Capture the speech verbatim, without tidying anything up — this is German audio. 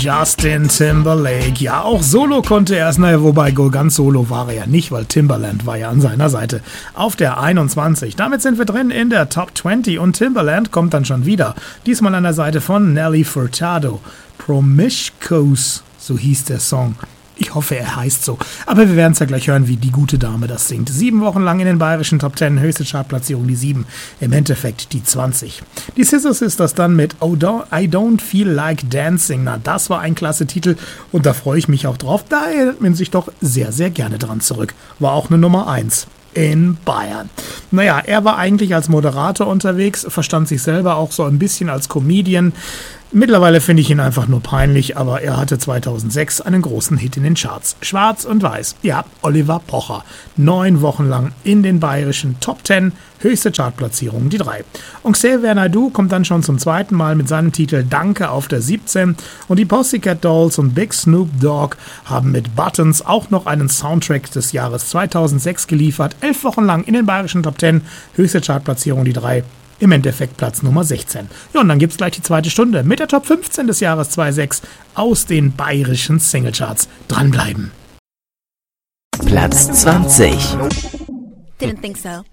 Justin Timberlake. Ja, auch solo konnte er es, naja, wobei ganz solo war er ja nicht, weil Timbaland war ja an seiner Seite. Auf der einundzwanzig. Damit sind wir drin in der Top zwanzig und Timbaland kommt dann schon wieder. Diesmal an der Seite von Nelly Furtado. Promiscuous, so hieß der Song. Ich hoffe, er heißt so. Aber wir werden es ja gleich hören, wie die gute Dame das singt. Sieben Wochen lang in den bayerischen Top zehn, höchste Chartplatzierung die sieben. Im Endeffekt die zwanzig. Die Scissor Sisters dann mit Oh don't, I Don't Feel Like Dancing. Na, das war ein klasse Titel und da freue ich mich auch drauf. Da erinnert man sich doch sehr, sehr gerne dran zurück. War auch eine Nummer eins. In Bayern. Naja, er war eigentlich als Moderator unterwegs, verstand sich selber auch so ein bisschen als Comedian. Mittlerweile finde ich ihn einfach nur peinlich, aber er hatte zweitausendsechs einen großen Hit in den Charts. Schwarz und Weiß. Ja, Oliver Pocher. Neun Wochen lang in den bayerischen Top zehn, höchste Chartplatzierung die drei. Und Xavier Naidoo kommt dann schon zum zweiten Mal mit seinem Titel Danke auf der siebzehn und die Pussycat Dolls und Big Snoop Dogg haben mit Buttons auch noch einen Soundtrack des Jahres zweitausendsechs geliefert. Elf Wochen lang in den bayerischen Top zehn, höchste Chartplatzierung die drei. Im Endeffekt Platz Nummer sechzehn. Ja, und dann gibt's gleich die zweite Stunde mit der Top fünfzehn des Jahres zweitausendsechs aus den bayerischen Singlecharts. Dranbleiben. Platz zwanzig. Didn't think so.